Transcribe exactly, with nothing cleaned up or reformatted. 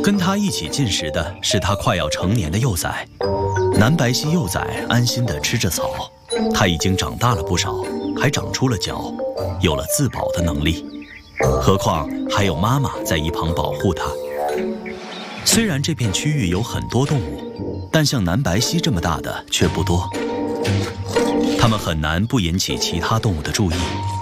跟他一起进食的是他快要成年的幼崽。南白犀幼崽安心地吃着草，它已经长大了不少，还长出了脚，有了自保的能力。何况还有妈妈在一旁保护它。虽然这片区域有很多动物，但像南白犀这么大的却不多，它们很难不引起其他动物的注意。